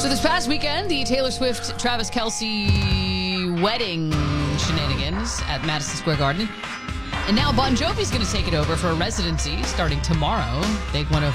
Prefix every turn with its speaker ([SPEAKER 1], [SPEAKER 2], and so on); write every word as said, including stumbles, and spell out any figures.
[SPEAKER 1] So this past weekend, the Taylor Swift Travis Kelce wedding shenanigans at Madison Square Garden. And now Bon Jovi's going to take it over for a residency starting tomorrow. They want to